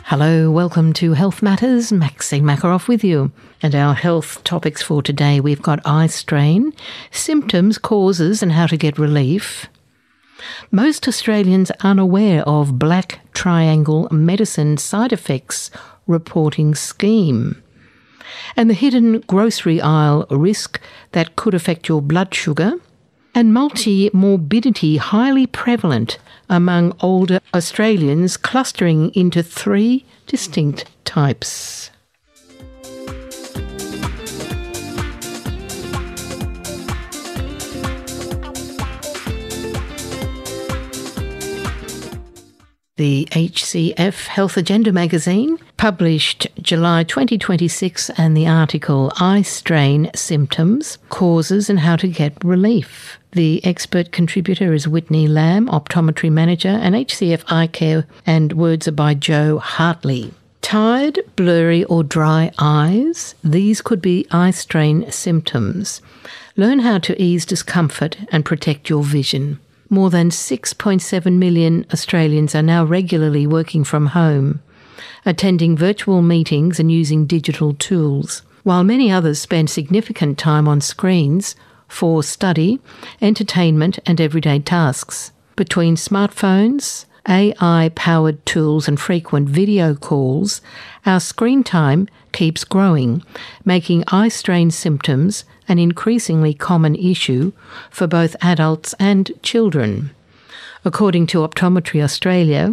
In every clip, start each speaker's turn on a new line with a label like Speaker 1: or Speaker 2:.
Speaker 1: Hello, welcome to Health Matters. Maxine Makaroff with you. And our health topics for today, we've got eye strain, symptoms, causes and how to get relief. Most Australians unaware of Black Triangle Medicine side effects reporting scheme. And the hidden grocery aisle risk that could affect your blood sugar. And multi-morbidity highly prevalent among older Australians, clustering into 3 distinct types. The HCF Health Agenda magazine published July 2026 and the article Eye Strain Symptoms, Causes and How to Get Relief. The expert contributor is Whitney Lamb, Optometry Manager and HCF Eye Care, and words are by Joe Hartley. Tired, blurry or dry eyes, these could be eye strain symptoms. Learn how to ease discomfort and protect your vision. More than 6.7 million Australians are now regularly working from home, attending virtual meetings and using digital tools, while many others spend significant time on screens for study, entertainment and everyday tasks. Between smartphones, AI-powered tools and frequent video calls, our screen time keeps growing, making eye strain symptoms an increasingly common issue for both adults and children. According to Optometry Australia,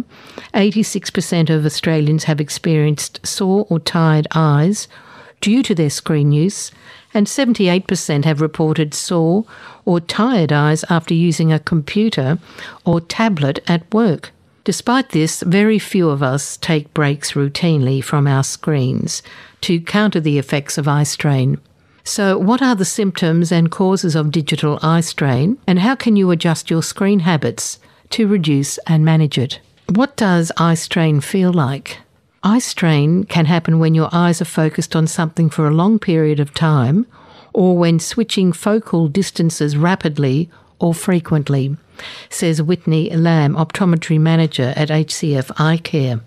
Speaker 1: 86% of Australians have experienced sore or tired eyes due to their screen use, and 78% have reported sore or tired eyes after using a computer or tablet at work. Despite this, very few of us take breaks routinely from our screens to counter the effects of eye strain. So what are the symptoms and causes of digital eye strain, and how can you adjust your screen habits to reduce and manage it? What does eye strain feel like? Eye strain can happen when your eyes are focused on something for a long period of time, or when switching focal distances rapidly or frequently, says Whitney Lamb, Optometry Manager at HCF Eye Care.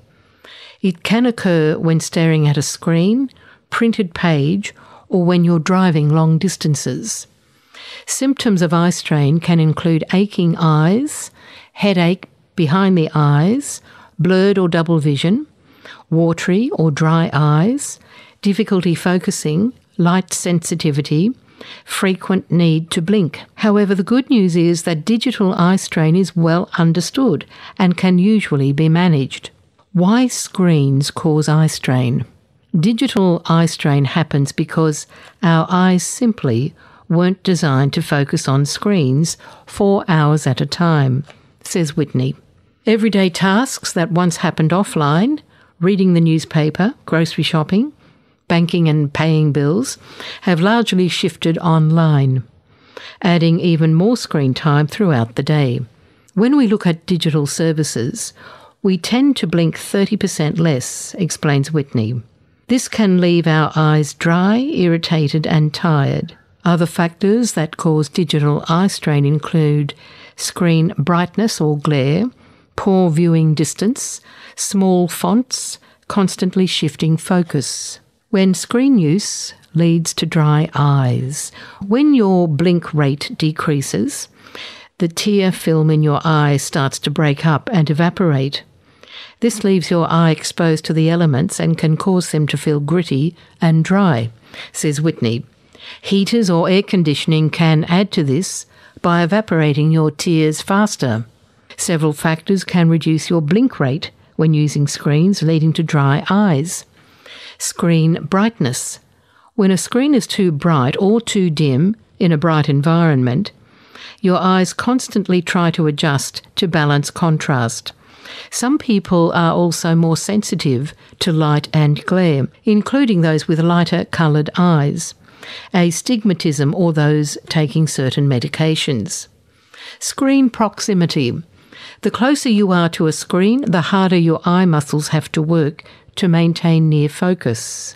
Speaker 1: It can occur when staring at a screen, printed page, or when you're driving long distances. Symptoms of eye strain can include aching eyes, headache behind the eyes, blurred or double vision, watery or dry eyes, difficulty focusing, light sensitivity, frequent need to blink. However, the good news is that digital eye strain is well understood and can usually be managed. Why screens cause eye strain? Digital eye strain happens because our eyes simply weren't designed to focus on screens 4 hours at a time, says Whitney. Everyday tasks that once happened offline, reading the newspaper, grocery shopping, banking and paying bills, have largely shifted online, adding even more screen time throughout the day. When we look at digital services, we tend to blink 30% less, explains Whitney. This can leave our eyes dry, irritated and tired. Other factors that cause digital eye strain include screen brightness or glare, poor viewing distance, small fonts, constantly shifting focus. When screen use leads to dry eyes. When your blink rate decreases, the tear film in your eye starts to break up and evaporate. This leaves your eye exposed to the elements and can cause them to feel gritty and dry, says Whitney. Heaters or air conditioning can add to this by evaporating your tears faster. Several factors can reduce your blink rate when using screens, leading to dry eyes. Screen brightness. When a screen is too bright or too dim in a bright environment, your eyes constantly try to adjust to balance contrast. Some people are also more sensitive to light and glare, including those with lighter coloured eyes, astigmatism or those taking certain medications. Screen proximity. The closer you are to a screen, the harder your eye muscles have to work to maintain near focus.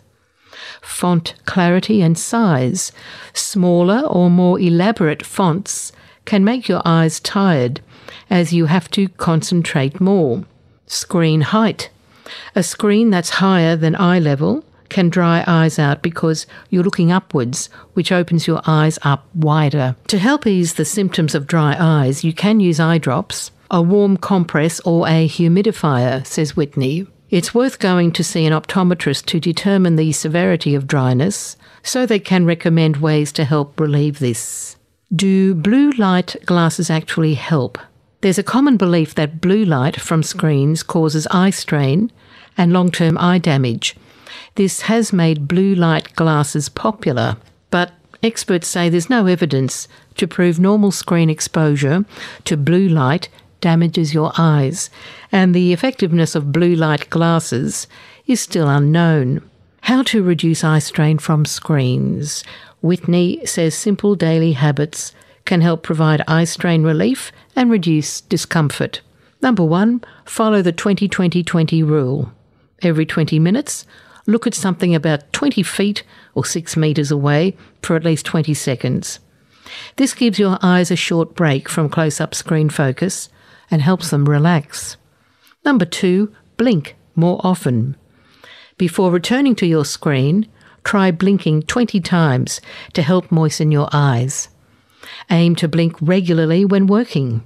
Speaker 1: Font clarity and size. Smaller or more elaborate fonts can make your eyes tired as you have to concentrate more. Screen height. A screen that's higher than eye level can dry eyes out because you're looking upwards, which opens your eyes up wider. To help ease the symptoms of dry eyes, you can use eye drops, a warm compress or a humidifier, says Whitney. It's worth going to see an optometrist to determine the severity of dryness so they can recommend ways to help relieve this. Do blue light glasses actually help? There's a common belief that blue light from screens causes eye strain and long-term eye damage. This has made blue light glasses popular, but experts say there's no evidence to prove normal screen exposure to blue light damages your eyes, and the effectiveness of blue light glasses is still unknown. How to reduce eye strain from screens? Whitney says simple daily habits can help provide eye strain relief and reduce discomfort. Number 1, follow the 20-20-20 rule. Every 20 minutes, look at something about 20 feet or 6 metres away for at least 20 seconds. This gives your eyes a short break from close-up screen focus and helps them relax. Number 2, blink more often. Before returning to your screen, try blinking 20 times to help moisten your eyes. Aim to blink regularly when working.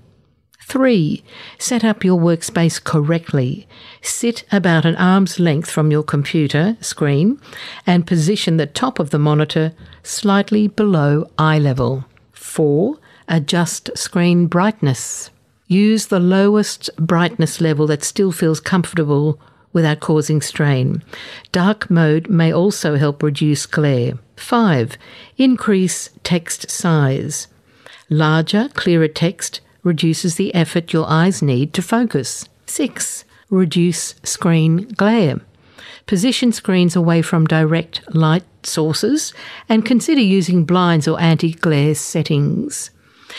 Speaker 1: 3, set up your workspace correctly. Sit about an arm's length from your computer screen and position the top of the monitor slightly below eye level. 4, adjust screen brightness. Use the lowest brightness level that still feels comfortable without causing strain. Dark mode may also help reduce glare. 5, increase text size. Larger, clearer text reduces the effort your eyes need to focus. 6, reduce screen glare. Position screens away from direct light sources and consider using blinds or anti-glare settings.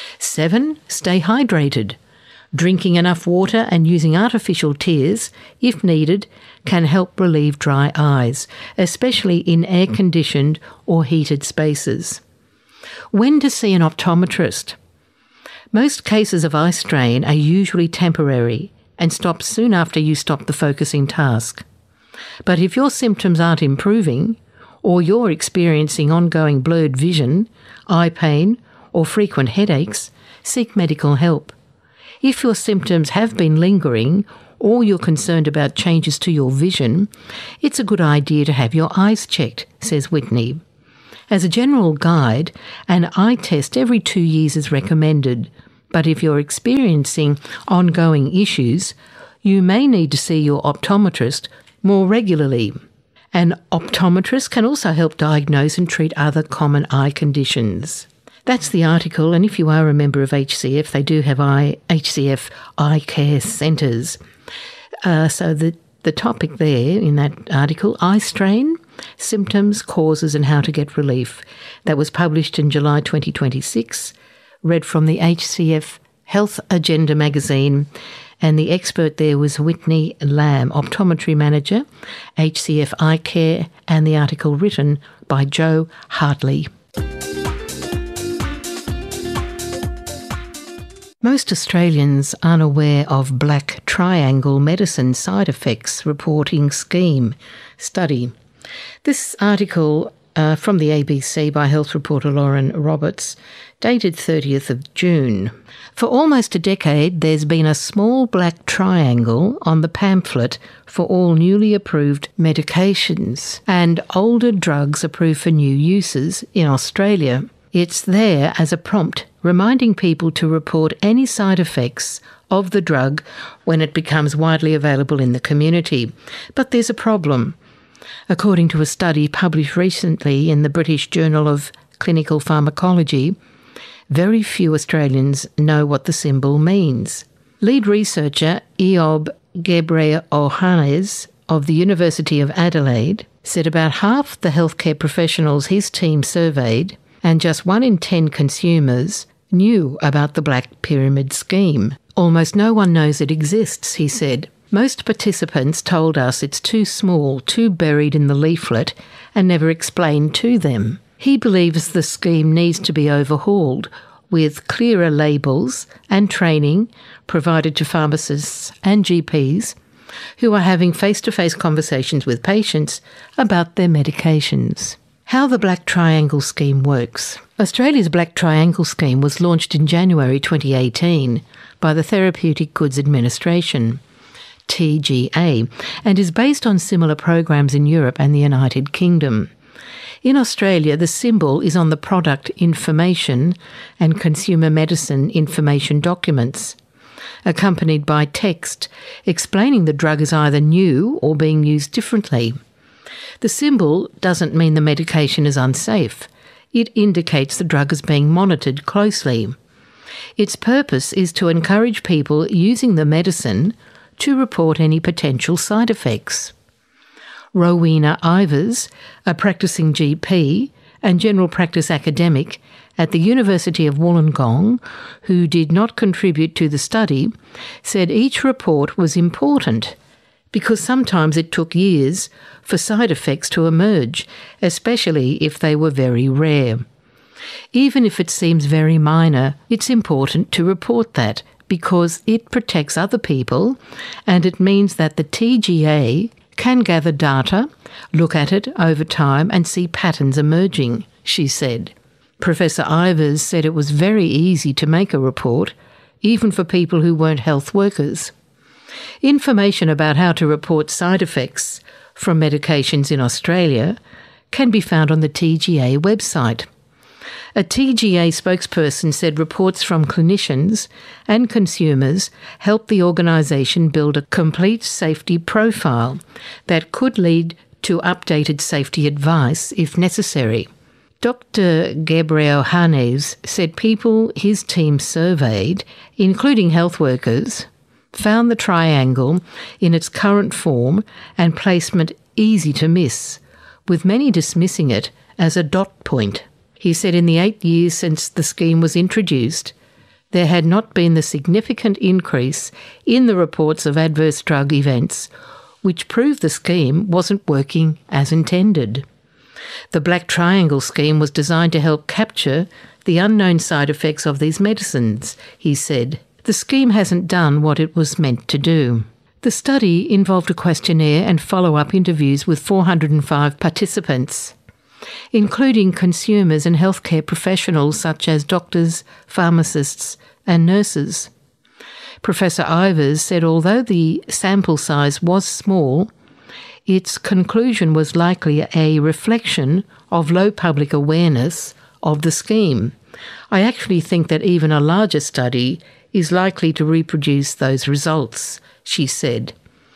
Speaker 1: 7, stay hydrated. Drinking enough water and using artificial tears, if needed, can help relieve dry eyes, especially in air-conditioned or heated spaces. When to see an optometrist? Most cases of eye strain are usually temporary and stop soon after you stop the focusing task. But if your symptoms aren't improving, or you're experiencing ongoing blurred vision, eye pain, or frequent headaches, seek medical help. If your symptoms have been lingering or you're concerned about changes to your vision, it's a good idea to have your eyes checked, says Whitney. As a general guide, an eye test every 2 years is recommended, but if you're experiencing ongoing issues, you may need to see your optometrist more regularly. An optometrist can also help diagnose and treat other common eye conditions. That's the article, and if you are a member of HCF, they do have HCF eye care centres. So the topic there in that article, eye strain, symptoms, causes and how to get relief. That was published in July 2026, read from the HCF Health Agenda magazine, and the expert there was Whitney Lamb, Optometry Manager, HCF Eye Care, and the article written by Joe Hartley. Most Australians aren't aware of Black Triangle medicine side effects reporting scheme study. This article from the ABC by health reporter Lauren Roberts, dated 30th of June. For almost a decade, there's been a small black triangle on the pamphlet for all newly approved medications and older drugs approved for new uses in Australia. It's there as a prompt, reminding people to report any side effects of the drug when it becomes widely available in the community. But there's a problem. According to a study published recently in the British Journal of Clinical Pharmacology, very few Australians know what the symbol means. Lead researcher Eob Gebreyohannes of the University of Adelaide said about half the healthcare professionals his team surveyed, and just 1 in 10 consumers, knew about the Black Pyramid scheme. Almost no one knows it exists, he said. Most participants told us it's too small, too buried in the leaflet, and never explained to them. He believes the scheme needs to be overhauled, with clearer labels and training provided to pharmacists and GPs who are having face-to-face conversations with patients about their medications. How the Black Triangle Scheme works. Australia's Black Triangle Scheme was launched in January 2018 by the Therapeutic Goods Administration, TGA, and is based on similar programs in Europe and the United Kingdom. In Australia, the symbol is on the product information and consumer medicine information documents, accompanied by text explaining the drug is either new or being used differently. The symbol doesn't mean the medication is unsafe. It indicates the drug is being monitored closely. Its purpose is to encourage people using the medicine to report any potential side effects. Rowena Ivers, a practicing GP and general practice academic at the University of Wollongong, who did not contribute to the study, said each report was important because sometimes it took years for side effects to emerge, especially if they were very rare. Even if it seems very minor, it's important to report that because it protects other people and it means that the TGA can gather data, look at it over time and see patterns emerging, she said. Professor Ivers said it was very easy to make a report, even for people who weren't health workers. Information about how to report side effects from medications in Australia can be found on the TGA website. A TGA spokesperson said reports from clinicians and consumers help the organisation build a complete safety profile that could lead to updated safety advice if necessary. Dr. Gabriel Hanes said people his team surveyed, including health workers, found the triangle in its current form and placement easy to miss, with many dismissing it as a dot point. He said in the 8 years since the scheme was introduced, there had not been the significant increase in the reports of adverse drug events, which proved the scheme wasn't working as intended. The Black Triangle Scheme was designed to help capture the unknown side effects of these medicines, he said. The scheme hasn't done what it was meant to do. The study involved a questionnaire and follow-up interviews with 405 participants, including consumers and healthcare professionals such as doctors, pharmacists and nurses. Professor Ivers said although the sample size was small, its conclusion was likely a reflection of low public awareness of the scheme. I actually think that even a larger study is likely to reproduce those results, she said.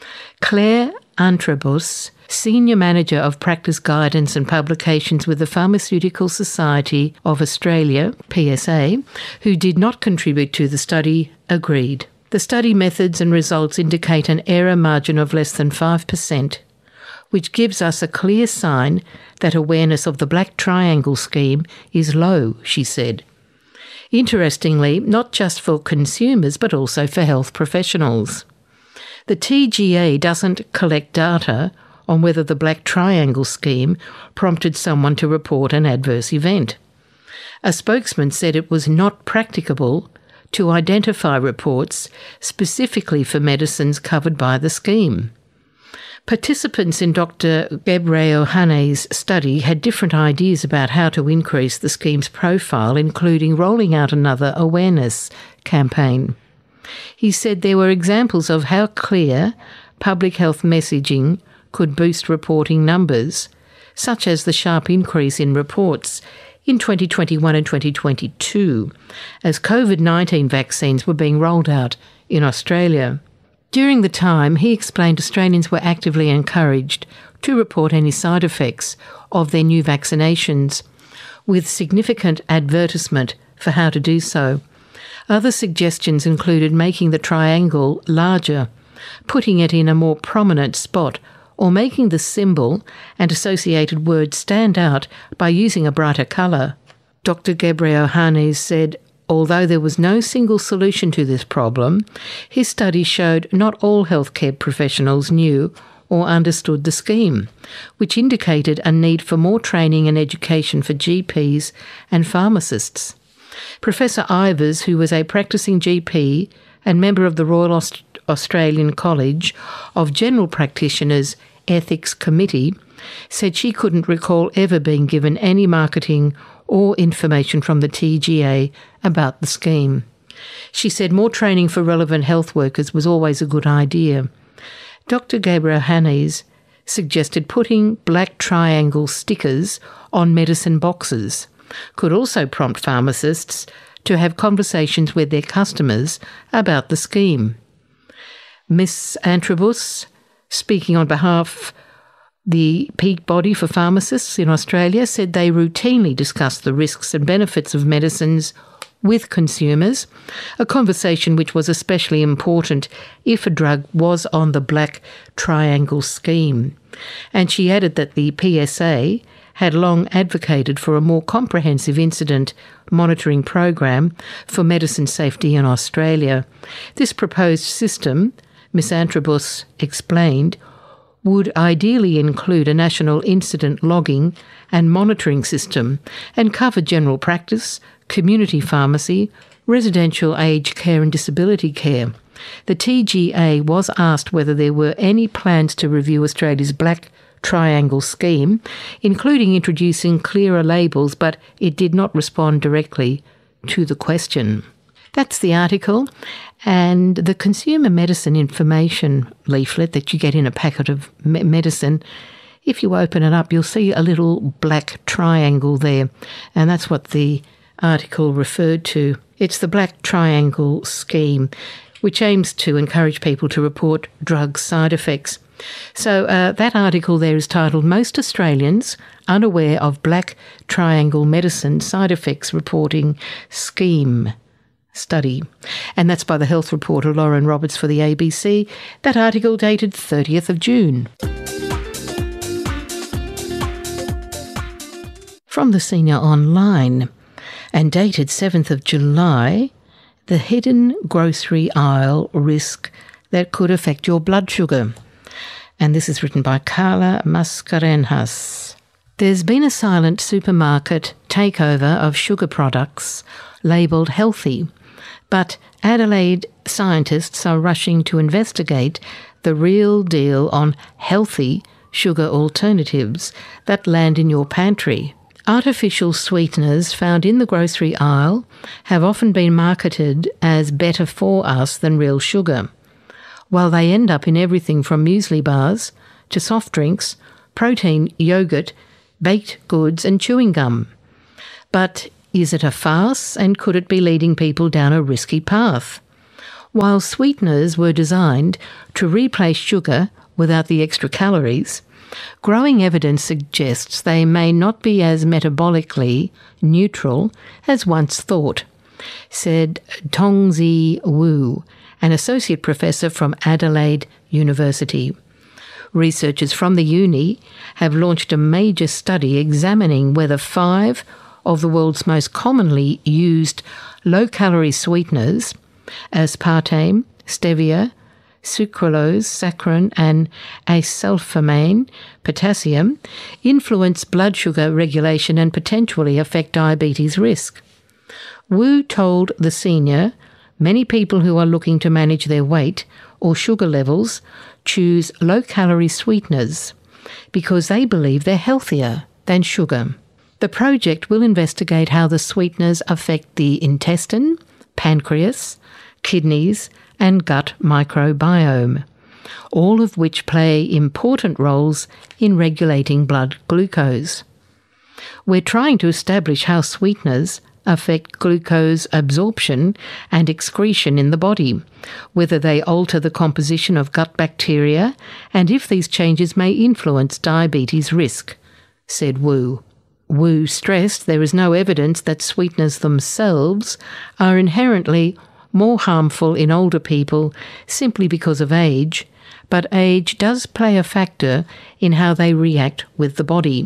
Speaker 1: Claire Antrobus, Senior Manager of Practice Guidance and Publications with the Pharmaceutical Society of Australia, PSA, who did not contribute to the study, agreed. The study methods and results indicate an error margin of less than 5%, which gives us a clear sign that awareness of the Black Triangle Scheme is low, she said. Interestingly, not just for consumers but also for health professionals. The TGA doesn't collect data on whether the Black Triangle Scheme prompted someone to report an adverse event. A spokesman said it was not practicable to identify reports specifically for medicines covered by the scheme. Participants in Dr. Gabriel Hanes' study had different ideas about how to increase the scheme's profile, including rolling out another awareness campaign. He said there were examples of how clear public health messaging could boost reporting numbers, such as the sharp increase in reports in 2021 and 2022, as COVID-19 vaccines were being rolled out in Australia. During the time, he explained Australians were actively encouraged to report any side effects of their new vaccinations, with significant advertisement for how to do so. Other suggestions included making the triangle larger, putting it in a more prominent spot, or making the symbol and associated words stand out by using a brighter colour. Dr. Gabriel Hanes said, although there was no single solution to this problem, his study showed not all healthcare professionals knew or understood the scheme, which indicated a need for more training and education for GPs and pharmacists. Professor Ivers, who was a practicing GP and member of the Royal Australian College of General Practitioners Ethics Committee said she couldn't recall ever being given any marketing or information from the TGA about the scheme. She said more training for relevant health workers was always a good idea. Dr. Gabriel Hannes suggested putting black triangle stickers on medicine boxes could also prompt pharmacists to have conversations with their customers about the scheme. Ms. Antrobus, speaking on behalf the peak body for pharmacists in Australia, said they routinely discuss the risks and benefits of medicines with consumers, a conversation which was especially important if a drug was on the black triangle scheme. And she added that the PSA had long advocated for a more comprehensive incident monitoring program for medicine safety in Australia. This proposed system, Ms. Antrobus explained, would ideally include a national incident logging and monitoring system and cover general practice, community pharmacy, residential aged care and disability care. The TGA was asked whether there were any plans to review Australia's black triangle scheme, including introducing clearer labels, but it did not respond directly to the question. That's the article. And the consumer medicine information leaflet that you get in a packet of medicine, if you open it up, you'll see a little black triangle there. And that's what the article referred to. It's the Black Triangle Scheme, which aims to encourage people to report drug side effects. So that article there is titled "Most Australians Unaware of Black Triangle Medicine Side Effects Reporting Scheme Study." And that's by the health reporter Lauren Roberts for the ABC. That article dated 30th of June. From the Senior Online and dated 7th of July, the hidden grocery aisle risk that could affect your blood sugar. And this is written by Carla Mascarenhas. There's been a silent supermarket takeover of sugar products labelled healthy, but Adelaide scientists are rushing to investigate the real deal on healthy sugar alternatives that land in your pantry. Artificial sweeteners found in the grocery aisle have often been marketed as better for us than real sugar, while they end up in everything from muesli bars to soft drinks, protein yogurt, baked goods and chewing gum. But is it a farce, and could it be leading people down a risky path? While sweeteners were designed to replace sugar without the extra calories, growing evidence suggests they may not be as metabolically neutral as once thought, said Tongzi Wu, an associate professor from Adelaide University. Researchers from the uni have launched a major study examining whether 5 of the world's most commonly used low-calorie sweeteners, aspartame, stevia, sucralose, saccharin and acesulfame, potassium, influence blood sugar regulation and potentially affect diabetes risk. Wu told The Senior many people who are looking to manage their weight or sugar levels choose low-calorie sweeteners because they believe they're healthier than sugar. The project will investigate how the sweeteners affect the intestine, pancreas, kidneys and gut microbiome, all of which play important roles in regulating blood glucose. We're trying to establish how sweeteners affect glucose absorption and excretion in the body, whether they alter the composition of gut bacteria, and if these changes may influence diabetes risk, said Wu. Wu stressed there is no evidence that sweeteners themselves are inherently more harmful in older people simply because of age, but age does play a factor in how they react with the body.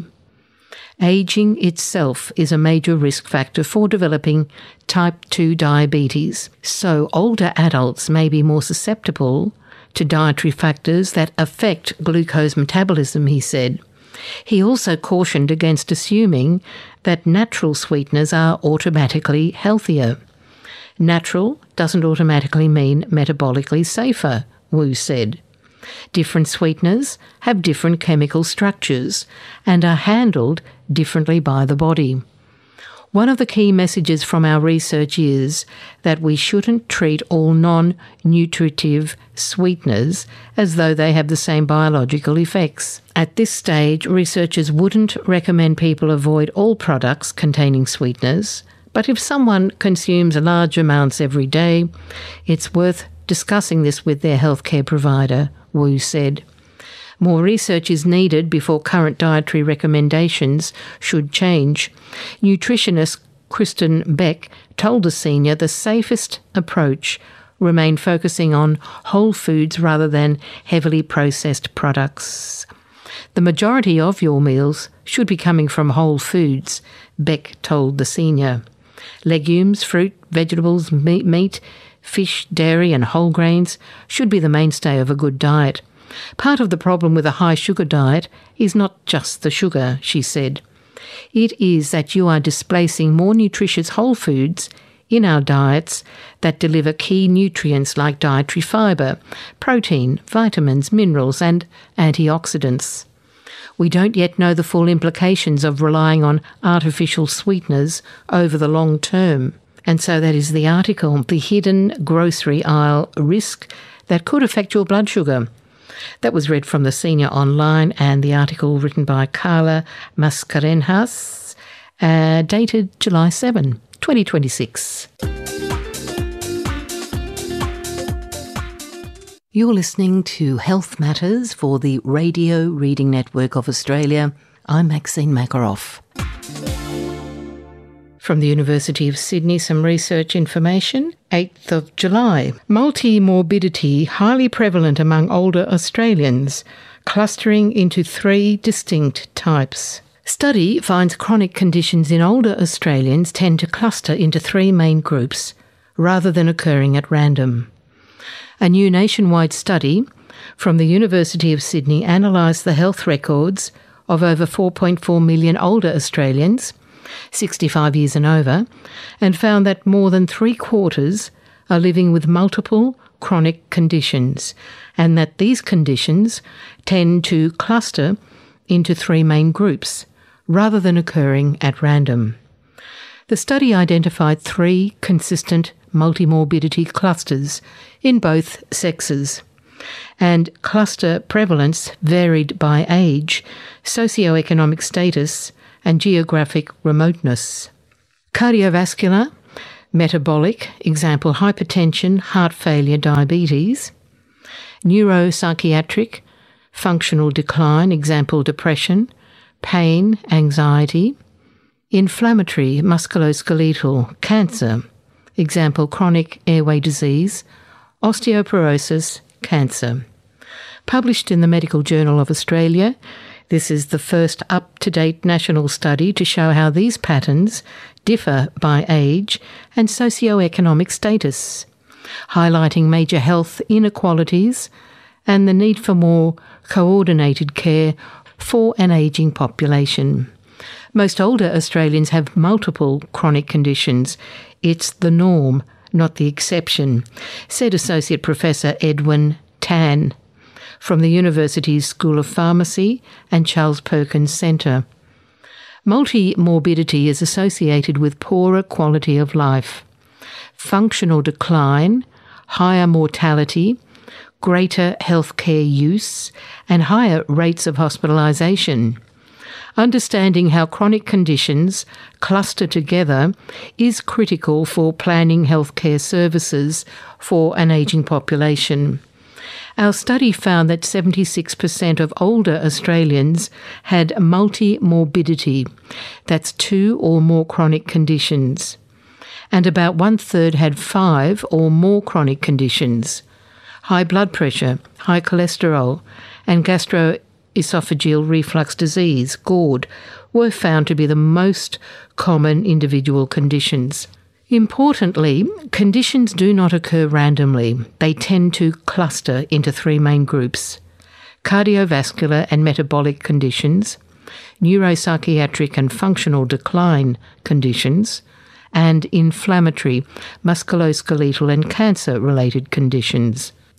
Speaker 1: Aging itself is a major risk factor for developing type 2 diabetes, so older adults may be more susceptible to dietary factors that affect glucose metabolism, he said. He also cautioned against assuming that natural sweeteners are automatically healthier. Natural doesn't automatically mean metabolically safer, Wu said. Different sweeteners have different chemical structures and are handled differently by the body. One of the key messages from our research is that we shouldn't treat all non-nutritive sweeteners as though they have the same biological effects. At this stage, researchers wouldn't recommend people avoid all products containing sweeteners, but if someone consumes large amounts every day, it's worth discussing this with their healthcare provider, Wu said. More research is needed before current dietary recommendations should change. Nutritionist Kristen Beck told the Senior the safest approach remained focusing on whole foods rather than heavily processed products. The majority of your meals should be coming from whole foods, Beck told the Senior. Legumes, fruit, vegetables, meat, fish, dairy and whole grains should be the mainstay of a good diet. Part of the problem with a high-sugar diet is not just the sugar, she said. It is that you are displacing more nutritious whole foods in our diets that deliver key nutrients like dietary fibre, protein, vitamins, minerals and antioxidants. We don't yet know the full implications of relying on artificial sweeteners over the long term. And so that is the article, The Hidden Grocery Aisle Risk That Could Affect Your Blood Sugar. That was read from the Senior online, and the article written by Carla Mascarenhas, dated July 7, 2026. You're listening to Health Matters for the Radio Reading Network of Australia. I'm Maxine Makaroff. From the University of Sydney, some research information. 8th of July. Multi-morbidity highly prevalent among older Australians, clustering into 3 distinct types. Study finds chronic conditions in older Australians tend to cluster into 3 main groups, rather than occurring at random. A new nationwide study from the University of Sydney analysed the health records of over 4.4 million older Australians, 65 years and over, and found that more than 3/4 are living with multiple chronic conditions, and that these conditions tend to cluster into 3 main groups, rather than occurring at random. The study identified 3 consistent multimorbidity clusters in both sexes, and cluster prevalence varied by age, socioeconomic status, and geographic remoteness. Cardiovascular, metabolic, example hypertension, heart failure, diabetes. Neuropsychiatric, functional decline, example depression, pain, anxiety. Inflammatory, musculoskeletal, cancer, example chronic airway disease, osteoporosis, cancer. Published in the Medical Journal of Australia, this is the first up-to-date national study to show how these patterns differ by age and socio-economic status, highlighting major health inequalities and the need for more coordinated care for an ageing population. Most older Australians have multiple chronic conditions. It's the norm, not the exception, said Associate Professor Edwin Tan from the University's School of Pharmacy and Charles Perkins Centre. Multimorbidity is associated with poorer quality of life, functional decline, higher mortality, greater healthcare use, and higher rates of hospitalisation. Understanding how chronic conditions cluster together is critical for planning healthcare services for an ageing population. Our study found that 76% of older Australians had multimorbidity, that's 2 or more chronic conditions, and about 1/3 had 5 or more chronic conditions. High blood pressure, high cholesterol, and gastroesophageal reflux disease, GORD, were found to be the most common individual conditions. Importantly, conditions do not occur randomly. They tend to cluster into 3 main groups: cardiovascular and metabolic conditions, neuropsychiatric and functional decline conditions, and inflammatory, musculoskeletal and cancer-related conditions.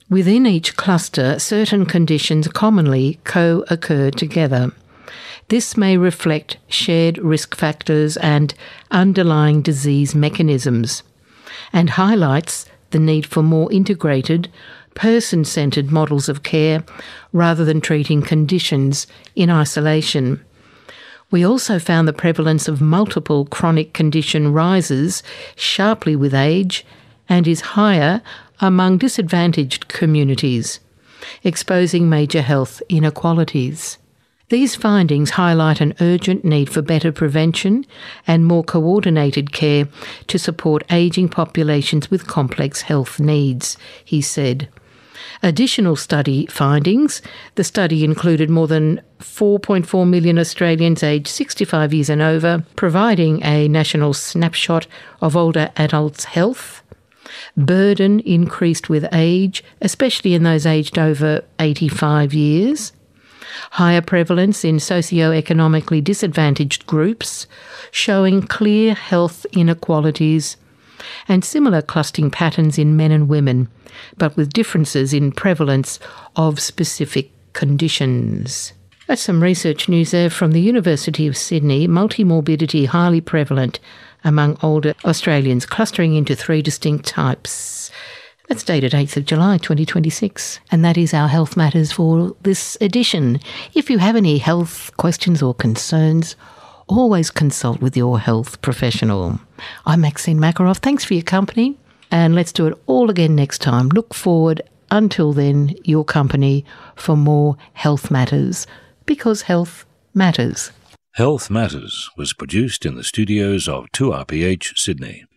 Speaker 1: Within each cluster, certain conditions commonly co-occur together. This may reflect shared risk factors and underlying disease mechanisms, and highlights the need for more integrated, person-centred models of care rather than treating conditions in isolation. We also found the prevalence of multiple chronic condition rises sharply with age and is higher among disadvantaged communities, exposing major health inequalities. These findings highlight an urgent need for better prevention and more coordinated care to support ageing populations with complex health needs, he said. Additional study findings. The study included more than 4.4 million Australians aged 65 years and over, providing a national snapshot of older adults' health. Burden increased with age, especially in those aged over 85 years. Higher prevalence in socio-economically disadvantaged groups, showing clear health inequalities, and similar clustering patterns in men and women, but with differences in prevalence of specific conditions. That's some research news there from the University of Sydney. Multimorbidity highly prevalent among older Australians, clustering into 3 distinct types. That's dated 8th of July 2026. And that is our Health Matters for this edition. If you have any health questions or concerns, always consult with your health professional. I'm Maxine Makaroff. Thanks for your company. And let's do it all again next time. Look forward, until then, your company for more Health Matters, because health matters.
Speaker 2: Health Matters was produced in the studios of 2RPH Sydney.